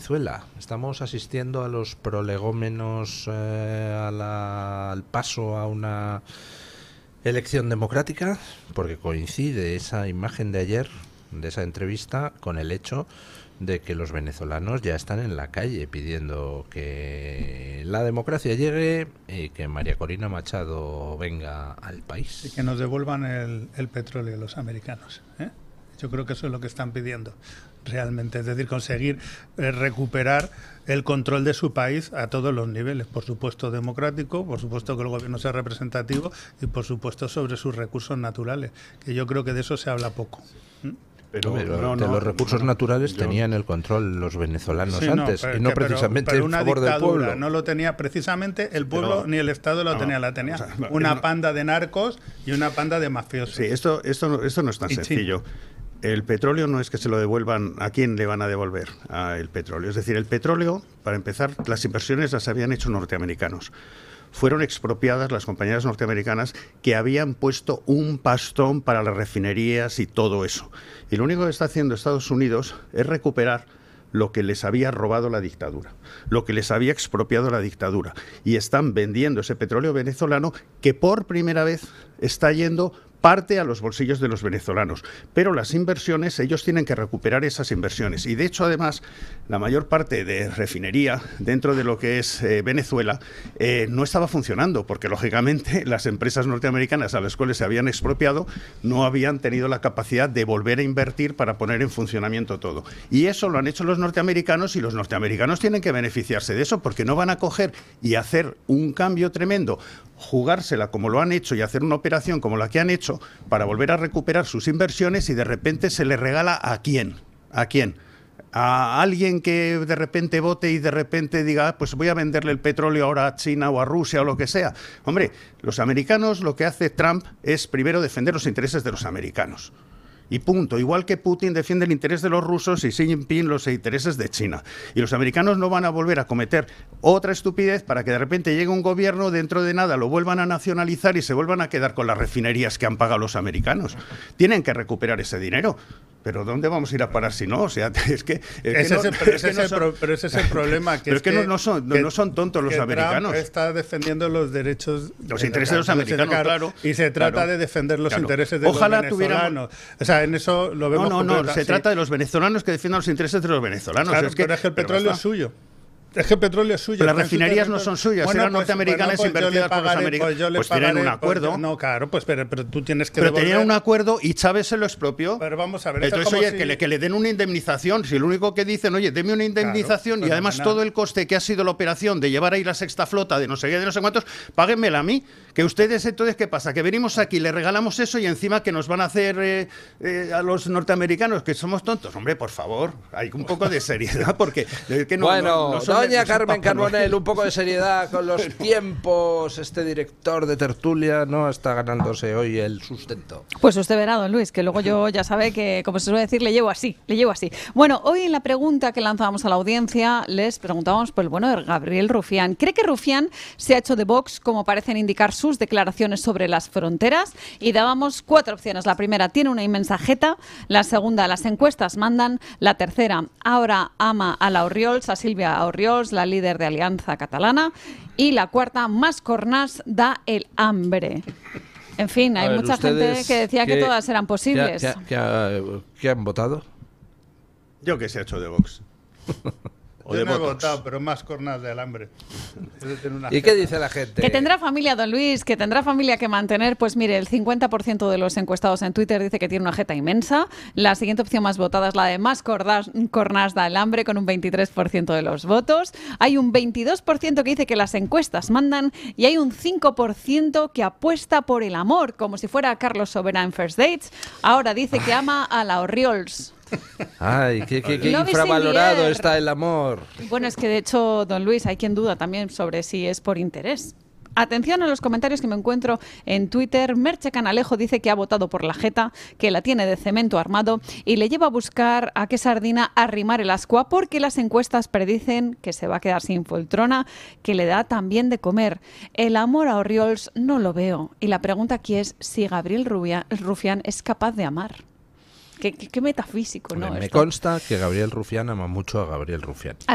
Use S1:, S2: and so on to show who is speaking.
S1: Venezuela. Estamos asistiendo a los prolegómenos al paso a una elección democrática, porque coincide esa imagen de ayer, de esa entrevista, con el hecho de que los venezolanos ya están en la calle pidiendo que la democracia llegue y que María Corina Machado venga al país.
S2: Y que nos devuelvan el petróleo los americanos, ¿eh? Yo creo que eso es lo que están pidiendo realmente, es decir, conseguir recuperar el control de su país a todos los niveles, por supuesto democrático, por supuesto que el gobierno sea representativo y por supuesto sobre sus recursos naturales, que yo creo que de eso se habla poco.
S1: Pero los recursos naturales tenían el control los venezolanos antes, y no precisamente
S2: pero
S1: en favor del pueblo.
S2: No lo tenía precisamente el pueblo ni el Estado lo tenía, la tenía una panda de narcos y una panda de mafiosos.
S3: Sí, esto no es tan sencillo. El petróleo no es que se lo devuelvan. ¿A quién le van a devolver el petróleo? Es decir, el petróleo, para empezar, las inversiones las habían hecho norteamericanos. Fueron expropiadas las compañías norteamericanas que habían puesto un pastón para las refinerías y todo eso. Y lo único que está haciendo Estados Unidos es recuperar lo que les había robado la dictadura, lo que les había expropiado la dictadura. Y están vendiendo ese petróleo venezolano que por primera vez está yendo parte a los bolsillos de los venezolanos, pero las inversiones, ellos tienen que recuperar esas inversiones y de hecho además la mayor parte de refinería dentro de lo que es Venezuela no estaba funcionando porque lógicamente las empresas norteamericanas a las cuales se habían expropiado no habían tenido la capacidad de volver a invertir para poner en funcionamiento todo y eso lo han hecho los norteamericanos y los norteamericanos tienen que beneficiarse de eso porque no van a coger y hacer un cambio tremendo, jugársela como lo han hecho y hacer una operación como la que han hecho para volver a recuperar sus inversiones y de repente se le regala ¿a quién? ¿A quién? A alguien que de repente vote y de repente diga pues voy a venderle el petróleo ahora a China o a Rusia o lo que sea. Hombre, los americanos lo que hace Trump es primero defender los intereses de los americanos. Y punto. Igual que Putin defiende el interés de los rusos y Xi Jinping los intereses de China. Y los americanos no van a volver a cometer otra estupidez para que de repente llegue un gobierno, dentro de nada lo vuelvan a nacionalizar y se vuelvan a quedar con las refinerías que han pagado los americanos. Tienen que recuperar ese dinero. Pero ¿dónde vamos a ir a parar si no? O sea, es que...
S2: Pero ese es el problema.
S3: Pero es que no son tontos los americanos.
S2: Trump está defendiendo los derechos...
S3: Los intereses de los americanos, claro.
S2: Y se trata de defender los intereses de los venezolanos. O sea, en eso lo vemos...
S3: No, se trata de los venezolanos que defiendan los intereses de los venezolanos.
S2: Claro, pero es que el petróleo es suyo. Es que el petróleo es suyo.
S3: Pero las refinerías no son suyas, serán norteamericanas invertidas por los americanos. Pues tienen un acuerdo.
S2: No, claro, pues pero tú tienes que
S3: Pero tenían un acuerdo y Chávez se lo expropió.
S2: Pero vamos a ver.
S3: Entonces, oye, que le den una indemnización. Si lo único que dicen, oye, deme una indemnización y además todo el coste que ha sido la operación de llevar ahí la sexta flota de no sé qué, de no sé cuántos, páguenmela a mí. Que ustedes, entonces, ¿qué pasa? Que venimos aquí, le regalamos eso y encima que nos van a hacer a los norteamericanos que somos tontos. Hombre, por favor, hay un poco de seriedad porque...
S1: Doña Carmen Carbonell, un poco de seriedad con los tiempos. Este director de tertulia no está ganándose hoy el sustento.
S4: Pues usted verá, don Luis, que luego yo ya sabe que, como se suele decir, le llevo así. Bueno, hoy en la pregunta que lanzábamos a la audiencia les preguntábamos por el bueno de Gabriel Rufián. ¿Cree que Rufián se ha hecho de Vox, como parecen indicar sus declaraciones sobre las fronteras? Y dábamos 4 opciones. La primera, tiene una inmensa jeta. La segunda, las encuestas mandan. La tercera, ahora ama a la Orriols, a Sílvia Orriols, la líder de Alianza Catalana. Y la cuarta, más cornás da el hambre. En fin, hay mucha gente que decía que todas eran posibles.
S1: ¿Qué han votado?
S3: Yo que se ha hecho de Vox.
S2: Yo no he votado, pero más cornas del hambre.
S1: ¿Y qué dice la gente?
S4: Que tendrá familia, don Luis, que tendrá familia que mantener. Pues mire, el 50% de los encuestados en Twitter dice que tiene una jeta inmensa. La siguiente opción más votada es la de más cornas da el hambre, con un 23% de los votos. Hay un 22% que dice que las encuestas mandan y hay un 5% que apuesta por el amor, como si fuera Carlos Sobera en First Dates. Ahora dice que ama a la Orriols.
S1: Ay, qué infravalorado está el amor.
S4: Bueno, es que de hecho, don Luis, hay quien duda también sobre si es por interés. Atención a los comentarios que me encuentro en Twitter. Merche Canalejo dice que ha votado por la jeta, que la tiene de cemento armado y le lleva a buscar a qué sardina arrimar el ascua porque las encuestas predicen que se va a quedar sin poltrona, que le da también de comer. El amor a Orriols no lo veo. Y la pregunta aquí es si Gabriel Rufián es capaz de amar. Qué metafísico, ¿no?
S1: Me consta que Gabriel Rufián ama mucho a Gabriel Rufián.